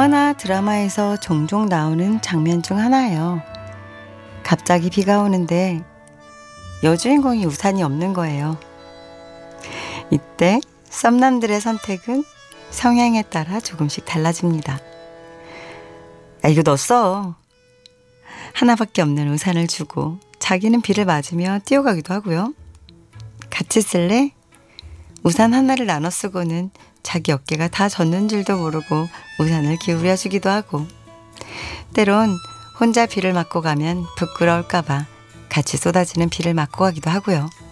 영화나 드라마에서 종종 나오는 장면 중 하나예요. 갑자기 비가 오는데 여주인공이 우산이 없는 거예요. 이때 썸남들의 선택은 성향에 따라 조금씩 달라집니다. 이거 너 써. 하나밖에 없는 우산을 주고 자기는 비를 맞으며 뛰어가기도 하고요. 같이 쓸래? 우산 하나를 나눠 쓰고는 자기 어깨가 다 젖는 줄도 모르고 우산을 기울여 주기도 하고, 때론 혼자 비를 맞고 가면 부끄러울까 봐 같이 쏟아지는 비를 맞고 가기도 하고요.